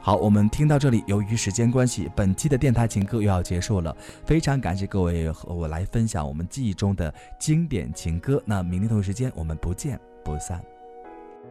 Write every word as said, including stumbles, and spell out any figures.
好，我们听到这里，由于时间关系，本期的电台情歌又要结束了。非常感谢各位和我来分享我们记忆中的经典情歌。那明天同一时间，我们不见不散。